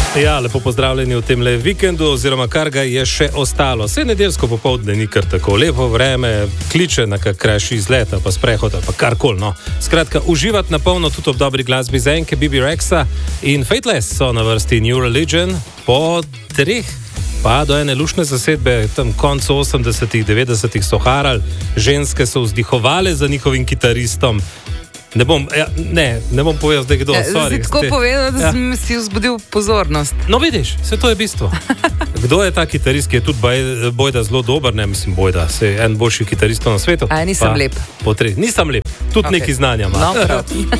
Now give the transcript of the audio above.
Ja, lepo pozdravljeni v tem vikendu, oziroma kar ga je še ostalo. Vse nedeljsko popoldne ni kar tako lepo vreme, kliče na kak krajši izlet, pa sprehod, pa karkoli. No. Skratka, uživati na polno tudi ob dobri glasbi Zenke, Bibi Rexa in Fateless so na vrsti New Religion po 3 pa do ene lušne zasedbe, tam koncu 80-ih, 90-ih so harali, ženske so vzdihovale za njihovim kitaristom. Ne bom povedal zdaj kdo. Zdaj tako povedal, da sem si vzbudil pozornost. No vidiš, vse to je bistvo. Kdo je ta kitarist, ki je tudi bojda zelo dober, ne mislim bojda, se je en boljših kitaristov na svetu. Nisem lep. Nisem lep, tudi okay. Neki znanja ima. No,